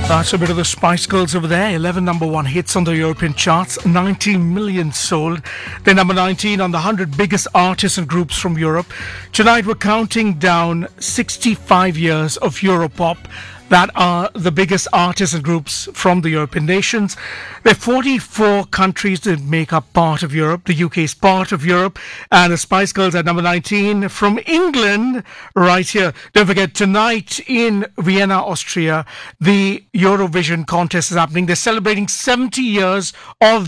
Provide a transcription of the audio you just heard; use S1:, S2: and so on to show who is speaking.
S1: That's a bit of the Spice Girls over there. 11 number one hits on the European charts, 90 million sold. They're number 19 on the 100 biggest artists and groups from Europe. Tonight we're counting down 65 years of Europop that are the biggest artists and groups from the European nations. There are 44 countries that make up part of Europe. The UK is part of Europe. And the Spice Girls at number 19 from England right here. Don't forget, tonight in Vienna, Austria, the Eurovision contest is happening. They're celebrating 70 years of